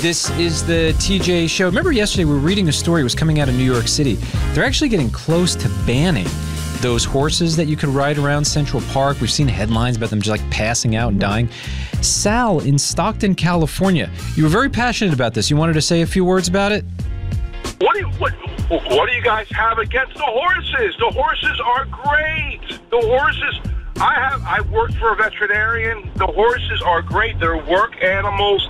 This is the TJ Show. Remember yesterday we were reading a story. It was coming out of New York City. They're actually getting close to banning those horses that you could ride around Central Park. We've seen headlines about them just like passing out and dying. Sal in Stockton, California. You were very passionate about this. You wanted to say a few words about it? What do you guys have against the horses? The horses are great. The horses, I worked for a veterinarian. The horses are great. They're work animals.